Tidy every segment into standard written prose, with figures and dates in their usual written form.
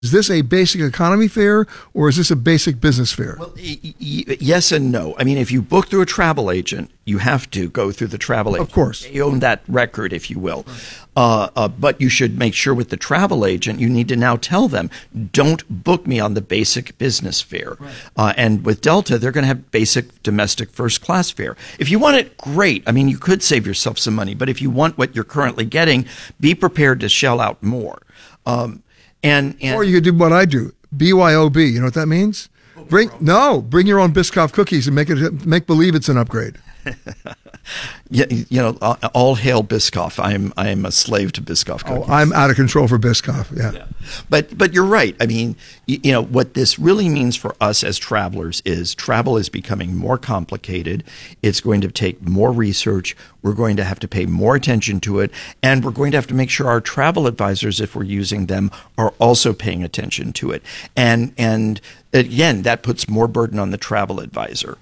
Is this a basic economy fare or is this a basic business fare? Well, yes and no. I mean, if you book through a travel agent, you have to go through the travel agent. Of course. They own that record, if you will. But you should make sure with the travel agent, you need to now tell them, don't book me on the basic business fare. Right. And with Delta, they're going to have basic domestic first class fare. If you want it, great. I mean, you could save yourself some money. But if you want what you're currently getting, be prepared to shell out more. And or you could do what I do, BYOB. You know what that means? Bring your own Biscoff cookies and make believe it's an upgrade. Yeah, all hail Biscoff. I am a slave to Biscoff cookies. Oh, I'm out of control for Biscoff. Yeah. But you're right. I mean, what this really means for us as travelers is travel is becoming more complicated. It's going to take more research. We're going to have to pay more attention to it, and we're going to have to make sure our travel advisors, if we're using them, are also paying attention to it. And again, that puts more burden on the travel advisor.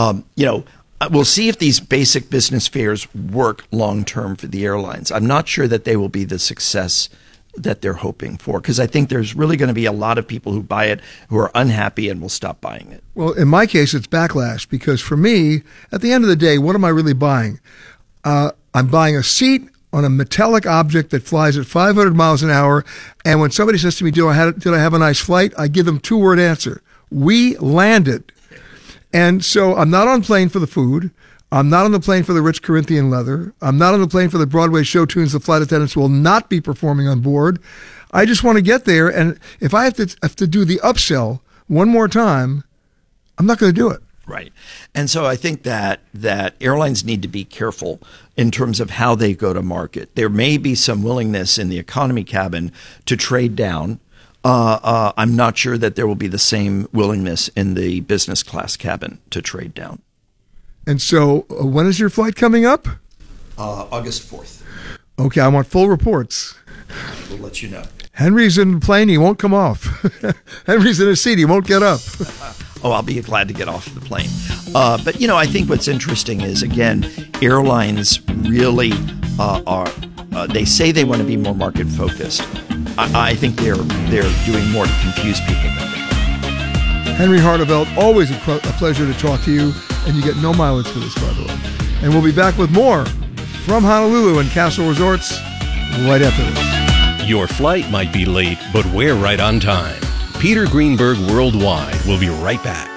We'll see if these basic business fares work long term for the airlines. I'm not sure that they will be the success that they're hoping for, because I think there's really going to be a lot of people who buy it who are unhappy and will stop buying it. Well, in my case, it's backlash, because for me, at the end of the day, what am I really buying? I'm buying a seat on a metallic object that flies at 500 miles an hour, and when somebody says to me, did I have a nice flight? I give them two-word answer. We landed. And so I'm not on plane for the food. I'm not on the plane for the rich Corinthian leather. I'm not on the plane for the Broadway show tunes the flight attendants will not be performing on board. I just want to get there. And if I have to do the upsell one more time, I'm not going to do it. Right. And so I think that airlines need to be careful in terms of how they go to market. There may be some willingness in the economy cabin to trade down. I'm not sure that there will be the same willingness in the business class cabin to trade down. And so when is your flight coming up? August 4th. Okay, I want full reports. We'll let you know. Henry's in the plane, he won't come off. Henry's in his seat, he won't get up. Oh, I'll be glad to get off the plane. But, I think what's interesting is, again, airlines really they say they want to be more market focused. I think they're doing more to confuse people than they are. Henry Hartevelt, always a pleasure to talk to you, and you get no mileage for this, by the way. And we'll be back with more from Honolulu and Castle Resorts right after this. Your flight might be late, but we're right on time. Peter Greenberg Worldwide will be right back.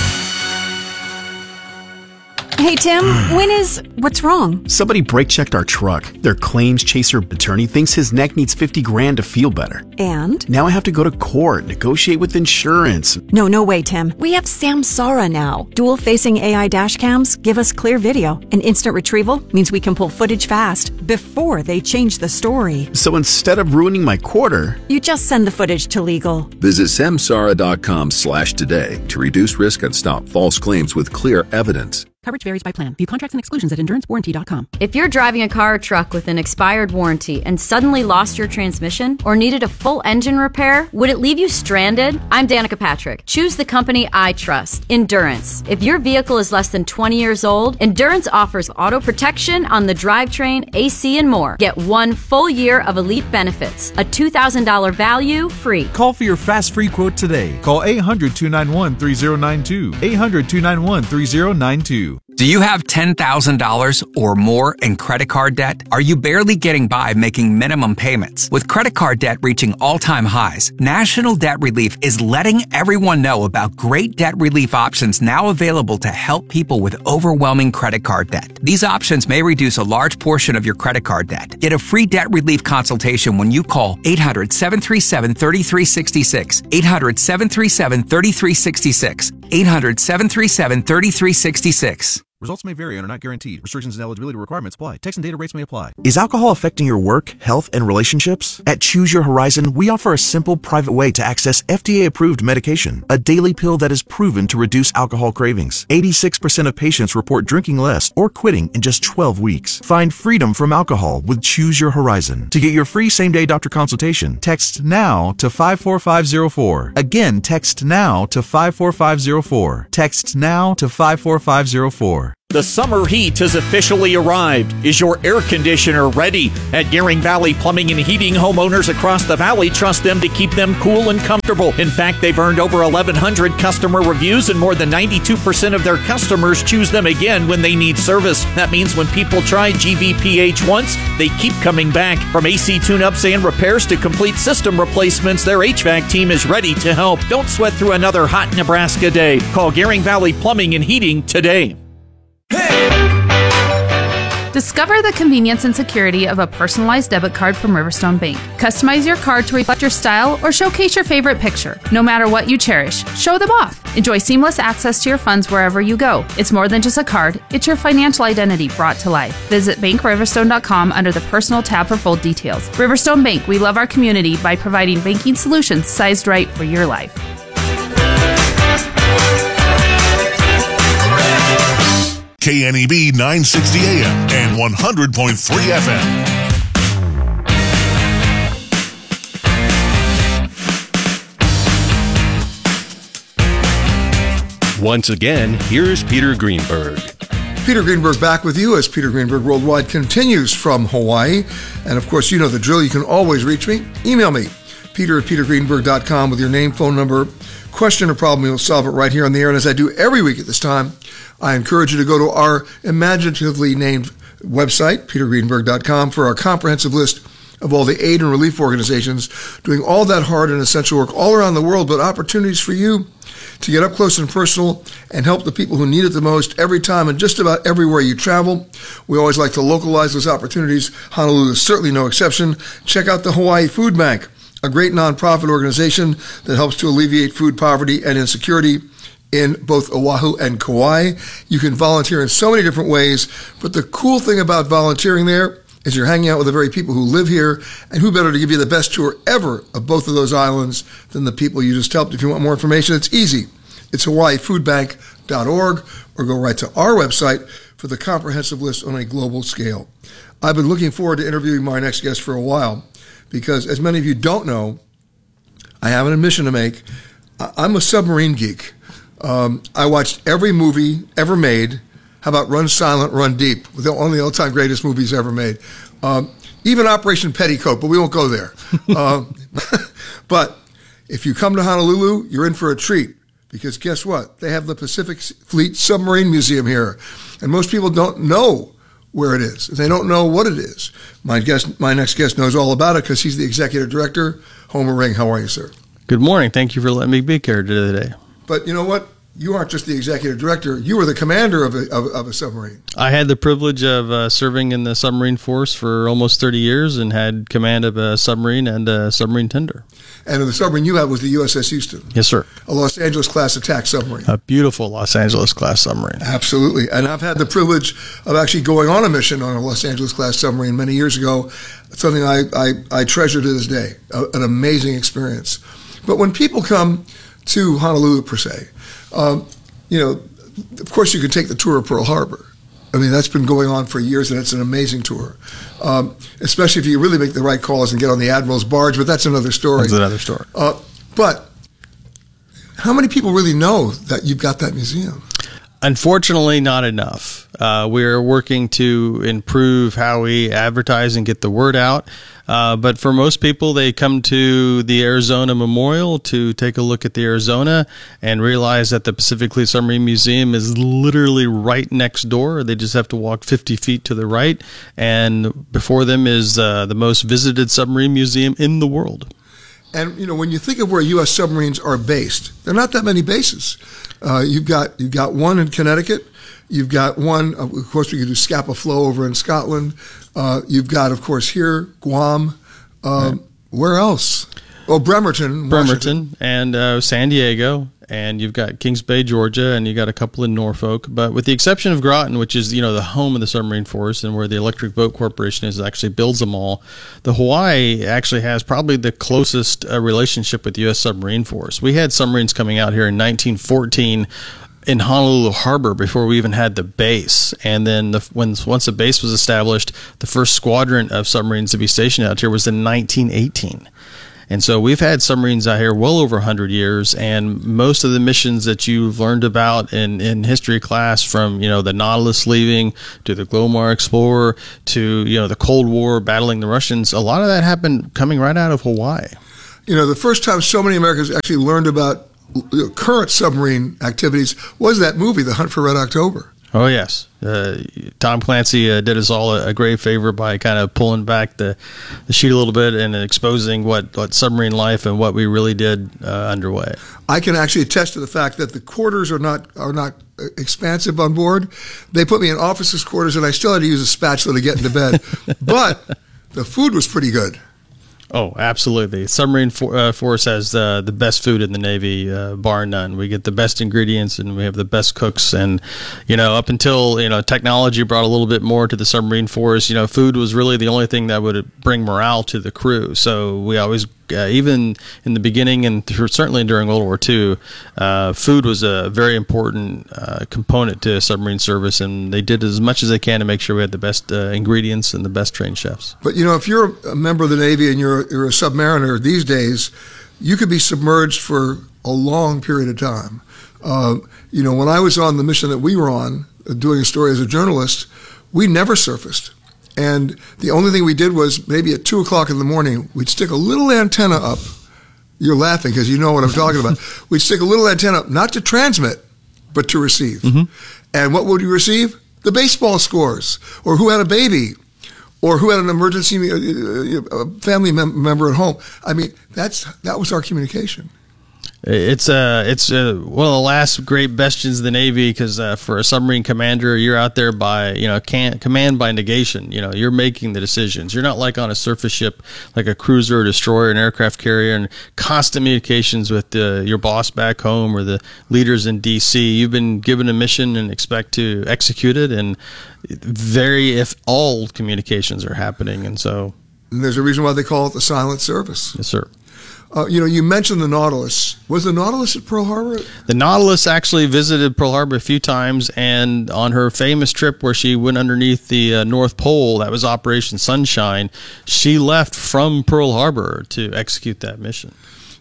Hey, Tim, what's wrong? Somebody brake-checked our truck. Their claims chaser attorney thinks his neck needs $50,000 to feel better. And? Now I have to go to court, negotiate with insurance. No way, Tim. We have Samsara now. Dual-facing AI dash cams give us clear video. And instant retrieval means we can pull footage fast before they change the story. So instead of ruining my quarter, you just send the footage to legal. Visit samsara.com/today to reduce risk and stop false claims with clear evidence. Coverage varies by plan. View contracts and exclusions at endurancewarranty.com. If you're driving a car or truck with an expired warranty and suddenly lost your transmission or needed a full engine repair, would it leave you stranded? I'm Danica Patrick. Choose the company I trust, Endurance. If your vehicle is less than 20 years old, Endurance offers auto protection on the drivetrain, AC, and more. Get 1 full year of elite benefits, a $2,000 value free. Call for your fast free quote today. Call 800-291-3092. 800-291-3092. Do you have $10,000 or more in credit card debt? Are you barely getting by making minimum payments? With credit card debt reaching all-time highs, National Debt Relief is letting everyone know about great debt relief options now available to help people with overwhelming credit card debt. These options may reduce a large portion of your credit card debt. Get a free debt relief consultation when you call 800-737-3366, 800-737-3366, 800-737-3366. Results may vary and are not guaranteed. Restrictions and eligibility requirements apply. Text and data rates may apply. Is alcohol affecting your work, health, and relationships? At Choose Your Horizon, we offer a simple, private way to access FDA-approved medication, a daily pill that is proven to reduce alcohol cravings. 86% of patients report drinking less or quitting in just 12 weeks. Find freedom from alcohol with Choose Your Horizon. To get your free same-day doctor consultation, text NOW to 54504. Again, text NOW to 54504. Text NOW to 54504. store. The summer heat has officially arrived. Is your air conditioner ready? At Gearing Valley Plumbing and Heating, homeowners across the valley trust them to keep them cool and comfortable. In fact, they've earned over 1,100 customer reviews, and more than 92% of their customers choose them again when they need service. That means when people try GVPH once, they keep coming back. From AC tune-ups and repairs to complete system replacements, their HVAC team is ready to help. Don't sweat through another hot Nebraska day. Call Gearing Valley Plumbing and Heating today. Discover the convenience and security of a personalized debit card from Riverstone Bank. Customize your card to reflect your style or showcase your favorite picture. No matter what you cherish, show them off. Enjoy seamless access to your funds wherever you go. It's more than just a card, it's your financial identity brought to life. Visit BankRiverstone.com under the Personal tab for full details. Riverstone Bank, we love our community by providing banking solutions sized right for your life. KNEB 960 AM and 100.3 FM. Once again, here's Peter Greenberg. Peter Greenberg back with you as Peter Greenberg Worldwide continues from Hawaii. And of course, you know the drill. You can always reach me. Email me, peter@petergreenberg.com with your name, phone number, question or problem. We'll solve it right here on the air. And as I do every week at this time, I encourage you to go to our imaginatively named website, petergreenberg.com, for our comprehensive list of all the aid and relief organizations doing all that hard and essential work all around the world, but opportunities for you to get up close and personal and help the people who need it the most every time and just about everywhere you travel. We always like to localize those opportunities. Honolulu is certainly no exception. Check out the Hawaii Food Bank, a great nonprofit organization that helps to alleviate food poverty and insecurity in both Oahu and Kauai. You can volunteer in so many different ways, but the cool thing about volunteering there is you're hanging out with the very people who live here, and who better to give you the best tour ever of both of those islands than the people you just helped. If you want more information, it's easy. It's hawaiifoodbank.org, or go right to our website for the comprehensive list on a global scale. I've been looking forward to interviewing my next guest for a while, because as many of you don't know, I have an admission to make. I'm a submarine geek. I watched every movie ever made. How about Run Silent, Run Deep? One of the all-time greatest movies ever made. Even Operation Petticoat, but we won't go there. But if you come to Honolulu, you're in for a treat, because guess what? They have the Pacific Fleet Submarine Museum here. And most people don't know where it is. They don't know what it is. My next guest knows all about it because he's the executive director. Homer Ring, how are you, sir? Good morning. Thank you for letting me be here today. But you know what? You aren't just the executive director. You were the commander of a submarine. I had the privilege of serving in the submarine force for almost 30 years and had command of a submarine and a submarine tender. And the submarine you had was the USS Houston. Yes, sir. A Los Angeles-class attack submarine. A beautiful Los Angeles-class submarine. Absolutely. And I've had the privilege of actually going on a mission on a Los Angeles-class submarine many years ago. It's something I treasure to this day. An amazing experience. But when people come to Honolulu, per se, of course you can take the tour of Pearl Harbor. I mean, that's been going on for years, and it's an amazing tour, especially if you really make the right calls and get on the Admiral's barge, but that's another story. That's another story. But how many people really know that you've got that museum? Unfortunately, not enough. We're working to improve how we advertise and get the word out. But for most people, they come to the Arizona Memorial to take a look at the Arizona and realize that the Pacific Fleet Submarine Museum is literally right next door. They just have to walk 50 feet to the right. And before them is the most visited submarine museum in the world. And, when you think of where U.S. submarines are based, there are not that many bases. You've got one in Connecticut. You've got one, of course, we could do Scapa Flow over in Scotland. You've got, of course, here, Guam. Right. Where else? Oh, Bremerton. Bremerton and San Diego. And you've got Kings Bay, Georgia, and you got a couple in Norfolk. But with the exception of Groton, which is, the home of the submarine force and where the Electric Boat Corporation actually builds them all, the Hawaii actually has probably the closest relationship with the U.S. submarine force. We had submarines coming out here in 1914 in Honolulu Harbor before we even had the base. And then once the base was established, the first squadron of submarines to be stationed out here was in 1918. And so we've had submarines out here well over 100 years, and most of the missions that you've learned about in history class, from the Nautilus leaving to the Glomar Explorer to the Cold War battling the Russians, a lot of that happened coming right out of Hawaii. The first time so many Americans actually learned about current submarine activities was that movie, The Hunt for Red October. Oh, yes. Tom Clancy did us all a great favor by kind of pulling back the sheet a little bit and exposing what submarine life and what we really did underway. I can actually attest to the fact that the quarters are not expansive on board. They put me in officers' quarters, and I still had to use a spatula to get into bed. But the food was pretty good. Oh, absolutely. Submarine Force has the best food in the Navy, bar none. We get the best ingredients, and we have the best cooks. And, up until, technology brought a little bit more to the Submarine Force, food was really the only thing that would bring morale to the crew. So we always, even in the beginning and certainly during World War II, food was a very important component to submarine service, and they did as much as they can to make sure we had the best ingredients and the best trained chefs. But, if you're a member of the Navy and you're a submariner these days, you could be submerged for a long period of time. When I was on the mission that we were on, doing a story as a journalist, we never surfaced. And the only thing we did was maybe at 2 o'clock in the morning, we'd stick a little antenna up. You're laughing because you know what I'm talking about. We'd stick a little antenna up, not to transmit, but to receive. Mm-hmm. And what would we receive? The baseball scores, or who had a baby, or who had an emergency family member at home. I mean, that was our communication. It's one of the last great bastions of the Navy, because for a submarine commander, you're out there by command by negation. You're making the decisions. You're not like on a surface ship, like a cruiser, or destroyer, an aircraft carrier, and constant communications with your boss back home or the leaders in D.C. You've been given a mission and expect to execute it, and if all communications are happening, and there's a reason why they call it the silent service. Yes, sir. You mentioned the Nautilus. Was the Nautilus at Pearl Harbor? The Nautilus actually visited Pearl Harbor a few times, and on her famous trip where she went underneath the North Pole, that was Operation Sunshine, she left from Pearl Harbor to execute that mission.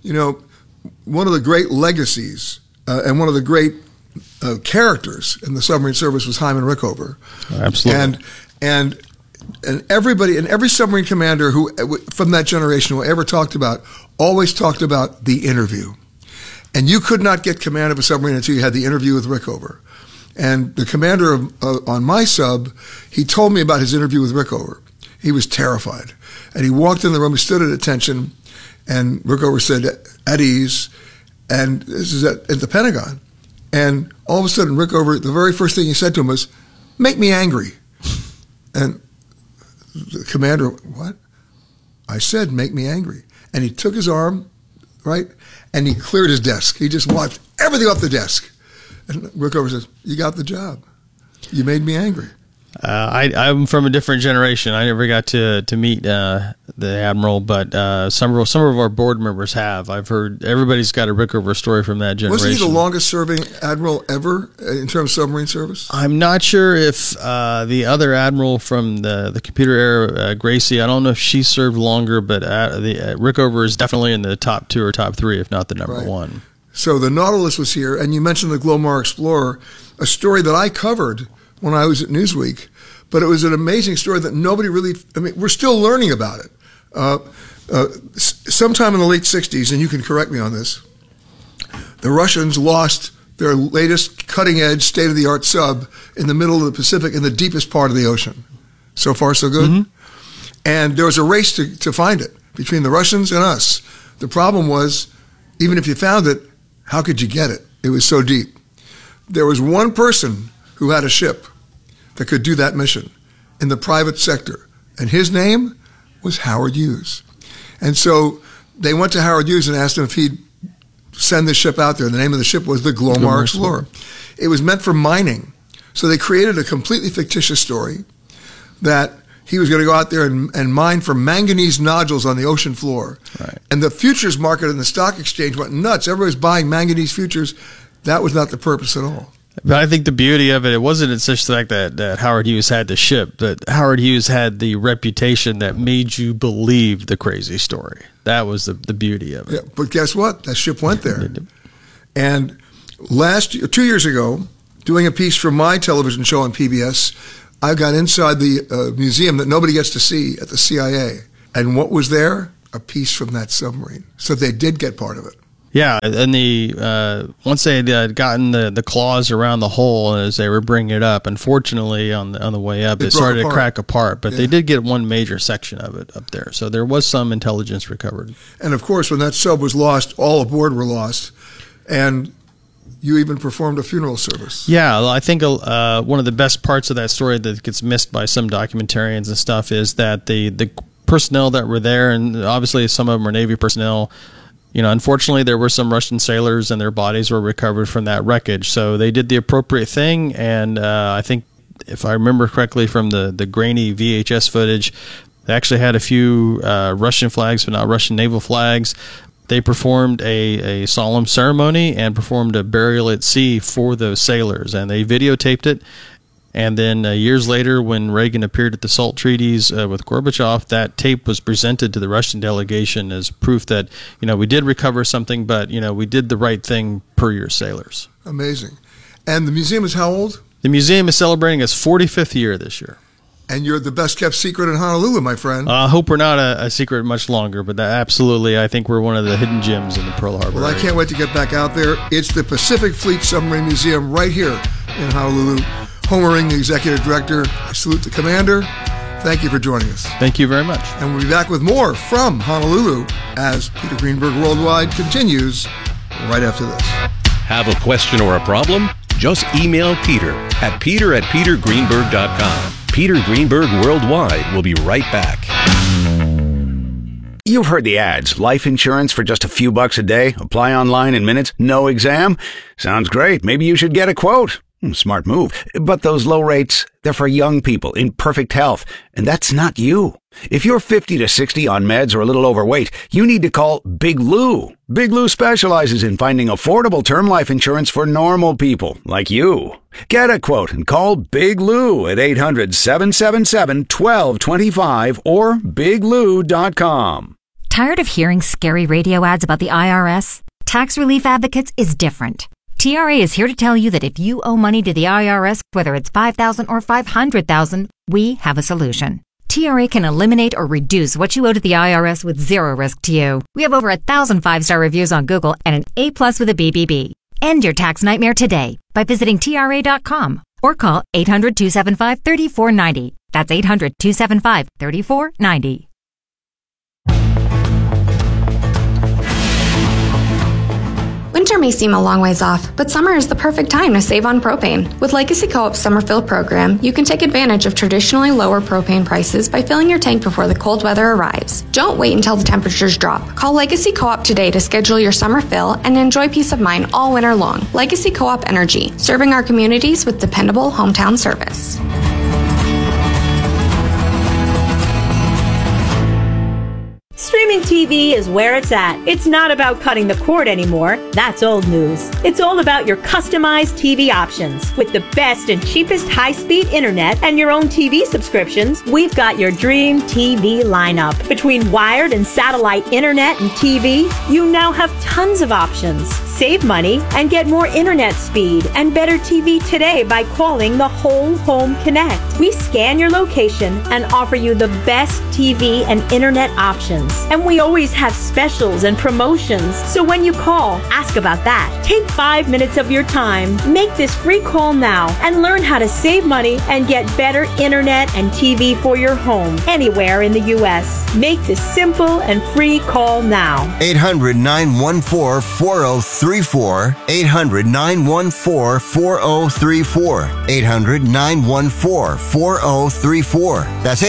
One of the great legacies and one of the great characters in the submarine service was Hyman Rickover. Absolutely. And everybody, and every submarine commander who from that generation who ever talked about, always talked about the interview. And you could not get command of a submarine until you had the interview with Rickover. And the commander on my sub, he told me about his interview with Rickover. He was terrified. And he walked in the room, he stood at attention, and Rickover said, "At ease." And this is at the Pentagon. And all of a sudden, Rickover, the very first thing he said to him was, "Make me angry." And the commander, "What?" I said, "Make me angry." And he took his arm, right, and he cleared his desk. He just wiped everything off the desk. And Rickover says, "You got the job. You made me angry." I'm from a different generation. I never got to meet the Admiral, but some of our board members have. I've heard everybody's got a Rickover story from that generation. Wasn't he the longest serving Admiral ever in terms of submarine service? I'm not sure if the other Admiral from the computer era, Gracie, I don't know if she served longer, but Rickover is definitely in the top 2 or top 3, if not the number one. So the Nautilus was here, and you mentioned the Glomar Explorer, a story that I covered when I was at Newsweek, but it was an amazing story that nobody really, we're still learning about it. Sometime in the late 60s, and you can correct me on this, the Russians lost their latest cutting-edge, state-of-the-art sub in the middle of the Pacific in the deepest part of the ocean. So far, so good. Mm-hmm. And there was a race to find it between the Russians and us. The problem was, even if you found it, how could you get it? It was so deep. There was one person who had a ship that could do that mission in the private sector. And his name was Howard Hughes. And so they went to Howard Hughes and asked him if he'd send the ship out there. The name of the ship was the Glomar Explorer. It was meant for mining. So they created a completely fictitious story that he was going to go out there and mine for manganese nodules on the ocean floor. Right. And the futures market and the stock exchange went nuts. Everybody's buying manganese futures. That was not the purpose at all. But I think the beauty of it wasn't such the fact that Howard Hughes had the ship, but Howard Hughes had the reputation that made you believe the crazy story. That was the beauty of it. Yeah, but guess what? That ship went there. And 2 years ago, doing a piece for my television show on PBS, I got inside the museum that nobody gets to see at the CIA. And what was there? A piece from that submarine. So they did get part of it. Yeah, and once they had gotten the claws around the hole as they were bringing it up, unfortunately on the way up, it started to crack apart. But they did get one major section of it up there, so there was some intelligence recovered. And of course, when that sub was lost, all aboard were lost, and you even performed a funeral service. Yeah, I think one of the best parts of that story that gets missed by some documentarians and stuff is that the personnel that were there, and obviously some of them are Navy personnel. Unfortunately, there were some Russian sailors and their bodies were recovered from that wreckage. So they did the appropriate thing. And I think, if I remember correctly from the grainy VHS footage, they actually had a few Russian flags, but not Russian naval flags. They performed a solemn ceremony and performed a burial at sea for those sailors. And they videotaped it. And then years later, when Reagan appeared at the SALT treaties with Gorbachev, that tape was presented to the Russian delegation as proof that, we did recover something, but, we did the right thing per your sailors. Amazing. And the museum is how old? The museum is celebrating its 45th year this year. And you're the best kept secret in Honolulu, my friend. I hope we're not a secret much longer, but absolutely, I think we're one of the hidden gems in the Pearl Harbor area. I can't wait to get back out there. It's the Pacific Fleet Submarine Museum right here in Honolulu. Homer Ring, the executive director. I salute the commander. Thank you for joining us. Thank you very much. And we'll be back with more from Honolulu as Peter Greenberg Worldwide continues right after this. Have a question or a problem? Just email Peter at peter@petergreenberg.com. Peter Greenberg Worldwide will be right back. You've heard the ads. Life insurance for just a few bucks a day. Apply online in minutes. No exam. Sounds great. Maybe you should get a quote. Smart move. But those low rates, they're for young people in perfect health. And that's not you. If you're 50 to 60 on meds or a little overweight, you need to call Big Lou. Big Lou specializes in finding affordable term life insurance for normal people like you. Get a quote and call Big Lou at 800-777-1225 or biglou.com. Tired of hearing scary radio ads about the IRS? Tax Relief Advocates is different. TRA is here to tell you that if you owe money to the IRS, whether it's $5,000 or $500,000, we have a solution. TRA can eliminate or reduce what you owe to the IRS with zero risk to you. We have over 1,000 5-star reviews on Google and an A+ with a BBB. End your tax nightmare today by visiting TRA.com or call 800-275-3490. That's 800-275-3490. Winter may seem a long ways off, but summer is the perfect time to save on propane. With Legacy Co-op's Summer Fill program, you can take advantage of traditionally lower propane prices by filling your tank before the cold weather arrives. Don't wait until the temperatures drop. Call Legacy Co-op today to schedule your summer fill and enjoy peace of mind all winter long. Legacy Co-op Energy, serving our communities with dependable hometown service. Streaming TV is where it's at. It's not about cutting the cord anymore. That's old news. It's all about your customized TV options. With the best and cheapest high-speed internet and your own TV subscriptions, we've got your dream TV lineup. Between wired and satellite internet and TV, you now have tons of options. Save money and get more internet speed and better TV today by calling the Whole Home Connect. We scan your location and offer you the best TV and internet options. And we always have specials and promotions. So when you call, ask about that. Take 5 minutes of your time. Make this free call now and learn how to save money and get better internet and TV for your home anywhere in the U.S. Make this simple and free call now. 800-914-4034. 800-914-4034. 800-914-4034. That's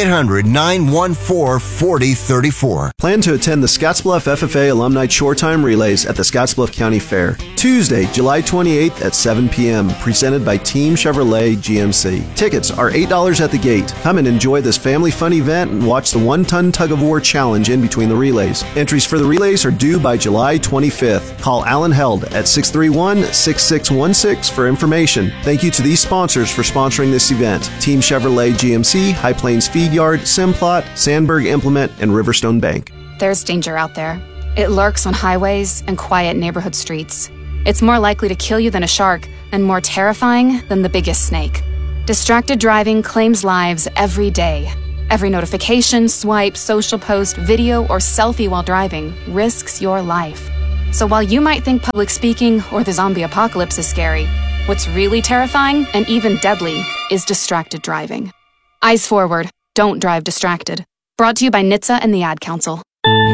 800-914-4034. Plan to attend the Scottsbluff FFA Alumni Chore Time Relays at the Scottsbluff County Fair, Tuesday, July 28th at 7 p.m., presented by Team Chevrolet GMC. Tickets are $8 at the gate. Come and enjoy this family fun event and watch the 1-ton tug-of-war challenge in between the relays. Entries for the relays are due by July 25th. Call Alan Held at 631-6616 for information. Thank you to these sponsors for sponsoring this event: Team Chevrolet GMC, High Plains Feed Yard, Simplot, Sandberg Implement, and Riverstone Bank. There's danger out there. It lurks on highways and quiet neighborhood streets. It's more likely to kill you than a shark and more terrifying than the biggest snake. Distracted driving claims lives every day. Every notification, swipe, social post, video, or selfie while driving risks your life. So while you might think public speaking or the zombie apocalypse is scary, what's really terrifying and even deadly is distracted driving. Eyes forward. Don't drive distracted. Brought to you by NHTSA and the Ad Council.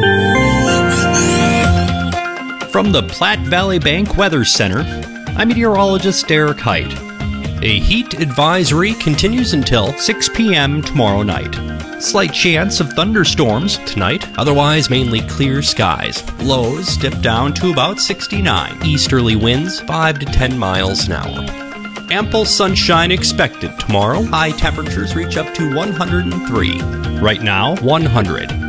From the Platte Valley Bank Weather Center, I'm meteorologist Derek Height. A heat advisory continues until 6 p.m. tomorrow night. Slight chance of thunderstorms tonight, otherwise mainly clear skies. Lows dip down to about 69. Easterly winds 5 to 10 miles an hour. Ample sunshine expected tomorrow. High temperatures reach up to 103. Right now, 100.